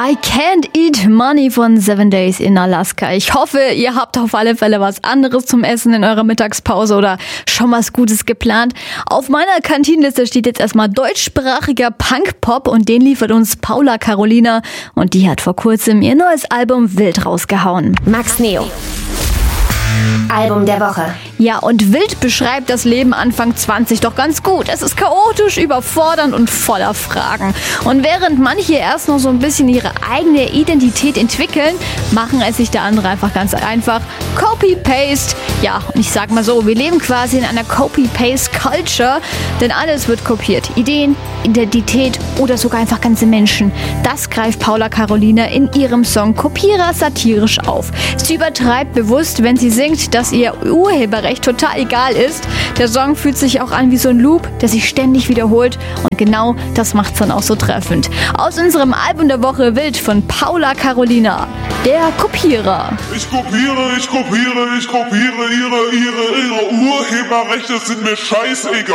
I Can't Eat Money von 7 Days in Alaska. Ich hoffe, ihr habt auf alle Fälle was anderes zum Essen in eurer Mittagspause oder schon was Gutes geplant. Auf meiner Kantinenliste steht jetzt erstmal deutschsprachiger Punk-Pop und den liefert uns Paula Carolina und die hat vor kurzem ihr neues Album Wild rausgehauen. Max Neo. Album der Woche. Ja, und Wild beschreibt das Leben Anfang 20 doch ganz gut. Es ist chaotisch, überfordernd und voller Fragen. Und während manche erst noch so ein bisschen ihre eigene Identität entwickeln, machen es sich der andere einfach ganz einfach. Copy-Paste. Ja, und ich sag mal so, wir leben quasi in einer Copy-Paste-Culture, denn alles wird kopiert. Ideen, Identität oder sogar einfach ganze Menschen. Das greift Paula Carolina in ihrem Song Kopierer satirisch auf. Sie übertreibt bewusst, wenn sie singt, dass ihr Urheberrecht total egal ist. Der Song fühlt sich auch an wie so ein Loop, der sich ständig wiederholt und genau das macht's dann auch so treffend. Aus unserem Album der Woche Wild von Paula Carolina, der Kopierer. Ich kopiere, ihre Urheberrechte sind mir scheißegal.